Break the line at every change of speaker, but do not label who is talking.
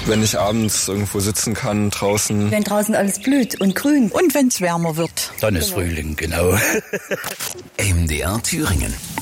Wenn ich abends irgendwo sitzen kann, draußen.
Wenn draußen alles blüht und grün.
Und wenn es wärmer wird.
Dann ist Frühling, genau.
MDR Thüringen.